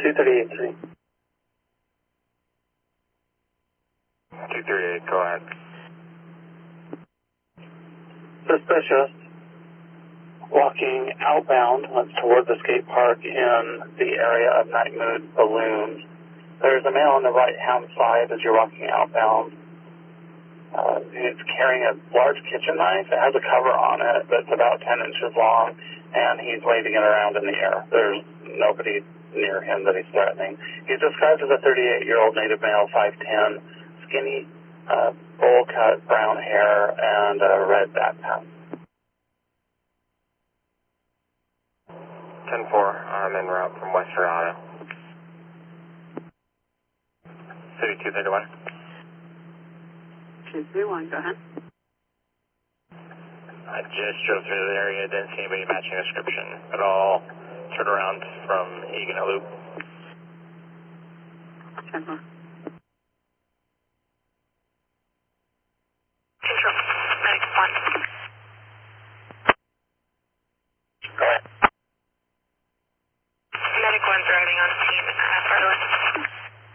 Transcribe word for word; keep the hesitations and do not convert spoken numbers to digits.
two thirty-eight three. two thirty-eight, go ahead. Suspicious. Walking outbound towards the skate park in the area of Night Mood Balloons. There's a male on the right-hand side as you're walking outbound. Uh, he's carrying a large kitchen knife. It has a cover on it that's about ten inches long, and he's waving it around in the air. There's nobody near him that he's threatening. He's described as a thirty-eight-year-old native male, five ten, skinny, uh, bowl-cut brown hair, and a red backpack. ten four, I'm en route from West Verado. City two thirty-one. two thirty-one, go ahead. I just drove through the area, didn't see anybody matching the description at all. Turned around from Egan Loop. ten four.